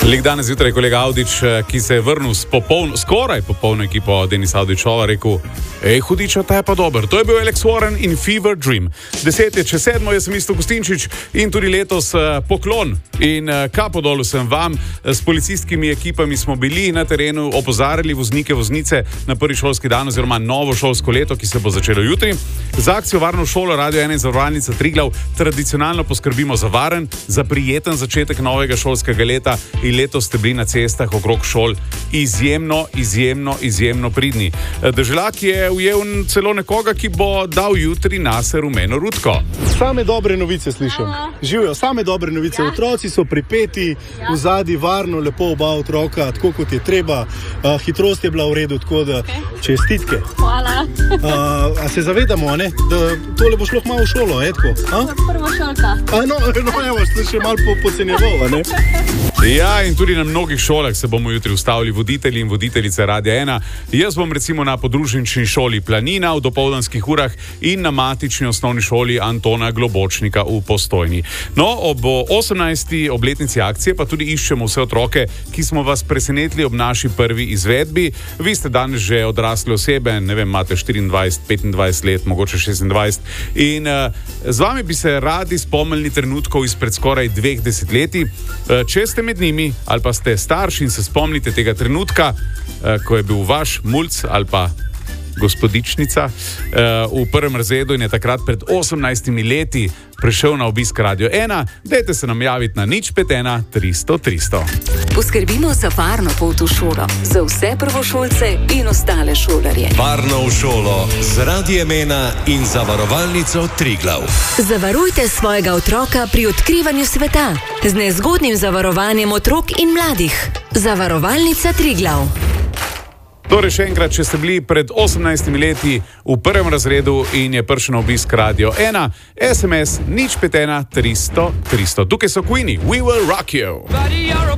Lik danes zjutraj kolega Avdić, ki se je vrnil s skoraj popolno ekipo Denisa Avdićova, rekel: "Ej, hudiča, ta je pa dober." To je bil Alex Warren in Fever Dream. 10:07, jaz sem Isto Gustinčič in tudi letos poklon in kapo dol vsem vam. S policijskimi ekipami smo bili na terenu, opozarjali voznike, voznice na prvi šolski dan oziroma novo šolsko leto, ki se bo začelo jutri. Za akcijo Varno šolo Radio 1 in Zavarovalnica Triglav tradicionalno poskrbimo za varen, za prijeten začetek novega šolskega leta in letos ste bili na cestah okrog šol izjemno pridni. Deželak je ujel celo nekoga, ki bo dal jutri nase rumeno rutko. Same dobre novice slišim. Živijo, same dobre novice. Otroci so pripeti, v zadnji varno, lepo oba otroka, tako kot je treba. Hitrost je bila v redu, tako da čestitke. Hvala. A se zavedamo, ne, da tole bo šlo malo v šolo, tako? Prva šolka. Evo, ste še malo pocenjeval, ne? Ja, in tudi na mnogih šolah se bomo jutri ustavili voditelji in voditeljice Radia 1. Jaz bom recimo na podružnični šoli Planina v dopoldanskih urah in na matični osnovni šoli Antona Globočnika v Postojni. No, ob 18. obletnici akcije pa tudi iščemo vse otroke, ki smo vas presenetili ob naši prvi izvedbi. Vi ste danes že odrasle osebe, ne vem, imate 24, 25 let, mogoče 26. In z vami bi se radi spomnili trenutkov izpred skoraj 2 desetletij. Če ste med njimi ali pa ste starši in se spomnite tega trenutka, ko je bil vaš mulc ali pa gospodičnica v prvem razredu in je takrat pred 18 leti prišel na obisk Radio 1, dajte se nam javiti na 051 300 300. Poskrbimo za varno pot v šolo, za vse prvošolce in ostale šolarje. Varno v šolo z Radiem 1 in Zavarovalnico Triglav. Zavarujte svojega otroka pri odkrivanju sveta z nezgodnim zavarovanjem otrok in mladih. Zavarovalnica Triglav. Torej še enkrat, če ste bili pred 18 leti v prvem razredu in je prišel na obisk Radio 1, SMS 051 300 300. Tukaj so Queenie, We Will Rock You.